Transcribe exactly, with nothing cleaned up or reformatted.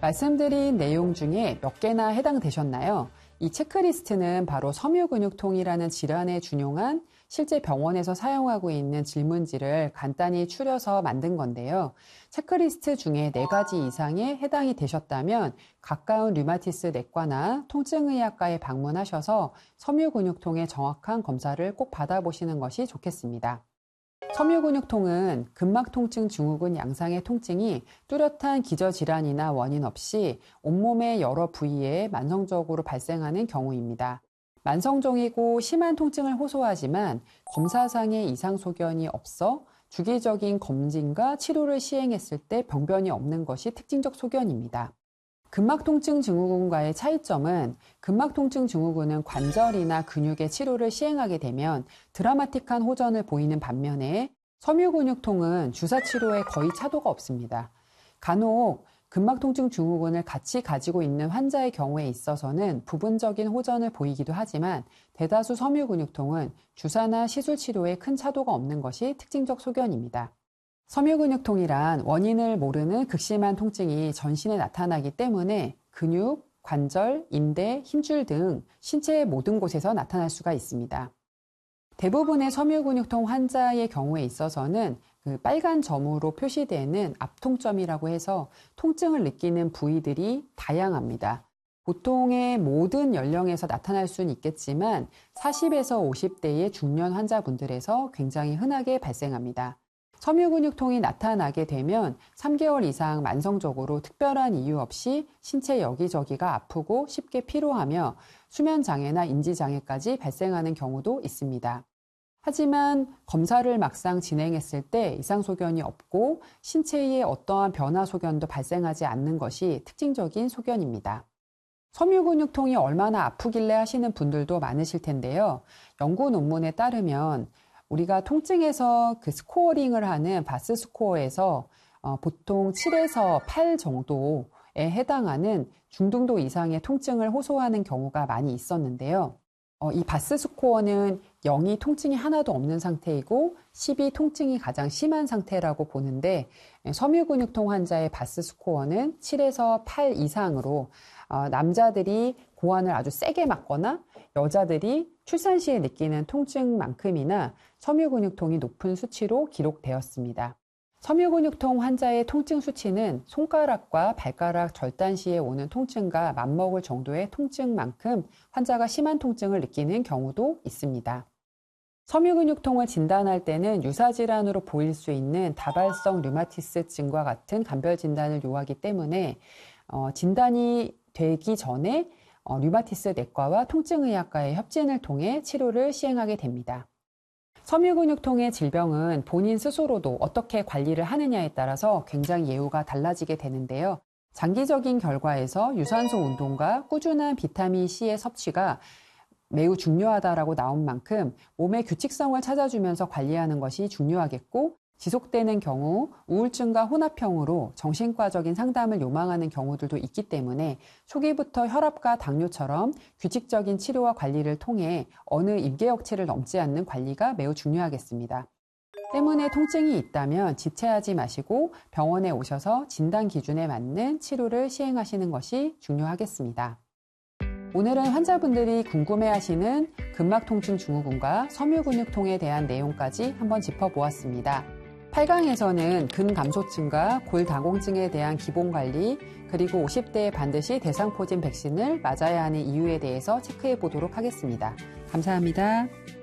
말씀드린 내용 중에 몇 개나 해당되셨나요? 이 체크리스트는 바로 섬유근육통이라는 질환에 준용한 실제 병원에서 사용하고 있는 질문지를 간단히 추려서 만든 건데요. 체크리스트 중에 네 가지 이상에 해당이 되셨다면 가까운 류마티스 내과나 통증의학과에 방문하셔서 섬유근육통의 정확한 검사를 꼭 받아보시는 것이 좋겠습니다. 섬유근육통은 근막통증 증후군 양상의 통증이 뚜렷한 기저질환이나 원인 없이 온몸의 여러 부위에 만성적으로 발생하는 경우입니다. 만성적이고 심한 통증을 호소하지만 검사상의 이상 소견이 없어 주기적인 검진과 치료를 시행했을 때 병변이 없는 것이 특징적 소견입니다. 근막통증 증후군과의 차이점은 근막통증 증후군은 관절이나 근육의 치료를 시행하게 되면 드라마틱한 호전을 보이는 반면에 섬유근육통은 주사치료에 거의 차도가 없습니다. 간혹 근막통증 증후군을 같이 가지고 있는 환자의 경우에 있어서는 부분적인 호전을 보이기도 하지만 대다수 섬유근육통은 주사나 시술치료에 큰 차도가 없는 것이 특징적 소견입니다. 섬유근육통이란 원인을 모르는 극심한 통증이 전신에 나타나기 때문에 근육, 관절, 인대, 힘줄 등 신체의 모든 곳에서 나타날 수가 있습니다. 대부분의 섬유근육통 환자의 경우에 있어서는 그 빨간 점으로 표시되는 앞통점이라고 해서 통증을 느끼는 부위들이 다양합니다. 보통의 모든 연령에서 나타날 수는 있겠지만 사십에서 오십 대의 중년 환자분들에서 굉장히 흔하게 발생합니다. 섬유근육통이 나타나게 되면 삼 개월 이상 만성적으로 특별한 이유 없이 신체 여기저기가 아프고 쉽게 피로하며 수면장애나 인지장애까지 발생하는 경우도 있습니다. 하지만 검사를 막상 진행했을 때 이상 소견이 없고 신체에 어떠한 변화 소견도 발생하지 않는 것이 특징적인 소견입니다. 섬유근육통이 얼마나 아프길래 하시는 분들도 많으실 텐데요. 연구 논문에 따르면 우리가 통증에서 그 스코어링을 하는 바스 스코어에서 어, 보통 칠에서 팔 정도에 해당하는 중등도 이상의 통증을 호소하는 경우가 많이 있었는데요. 어, 이 바스 스코어는 영이 통증이 하나도 없는 상태이고 십이 통증이 가장 심한 상태라고 보는데 섬유근육통 환자의 바스 스코어는 칠에서 팔 이상으로 어, 남자들이 고환을 아주 세게 맞거나 여자들이 출산 시에 느끼는 통증만큼이나 섬유근육통이 높은 수치로 기록되었습니다. 섬유근육통 환자의 통증 수치는 손가락과 발가락 절단 시에 오는 통증과 맞먹을 정도의 통증만큼 환자가 심한 통증을 느끼는 경우도 있습니다. 섬유근육통을 진단할 때는 유사질환으로 보일 수 있는 다발성 류마티스증과 같은 간별 진단을 요하기 때문에 어, 진단이 되기 전에 어, 류마티스 내과와 통증의학과의 협진을 통해 치료를 시행하게 됩니다. 섬유근육통의 질병은 본인 스스로도 어떻게 관리를 하느냐에 따라서 굉장히 예후가 달라지게 되는데요. 장기적인 결과에서 유산소 운동과 꾸준한 비타민 C의 섭취가 매우 중요하다라고 나온 만큼 몸의 규칙성을 찾아주면서 관리하는 것이 중요하겠고, 지속되는 경우 우울증과 혼합형으로 정신과적인 상담을 요망하는 경우들도 있기 때문에 초기부터 혈압과 당뇨처럼 규칙적인 치료와 관리를 통해 어느 임계역치를 넘지 않는 관리가 매우 중요하겠습니다. 때문에 통증이 있다면 지체하지 마시고 병원에 오셔서 진단 기준에 맞는 치료를 시행하시는 것이 중요하겠습니다. 오늘은 환자분들이 궁금해하시는 근막통증 증후군과 섬유근육통에 대한 내용까지 한번 짚어보았습니다. 팔 강에서는 근감소증과 골다공증에 대한 기본관리, 그리고 오십 대에 반드시 대상포진 백신을 맞아야 하는 이유에 대해서 체크해 보도록 하겠습니다. 감사합니다.